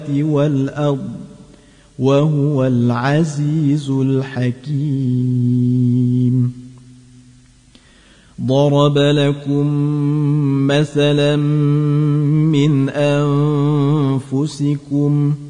والأرض وهو العزيز الحكيم. ضرب لكم مثلا من أنفسكم